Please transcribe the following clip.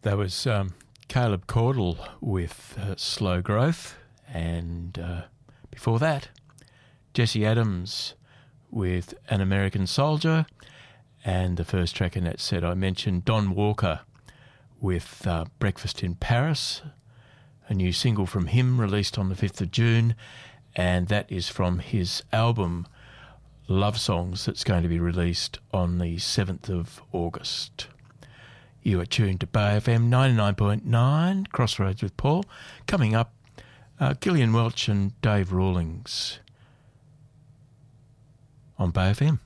That was Caleb Caudle with Slow Growth, and before that, Jesse Adams with An American Soldier, and the first track in that set I mentioned, Don Walker with Breakfast in Paris, a new single from him released on the 5th of June, and that is from his album Love Songs that's going to be released on the 7th of August. You are tuned to Bay FM 99.9, Crossroads with Paul. Coming up, Gillian Welch and Dave Rawlings on Bay FM.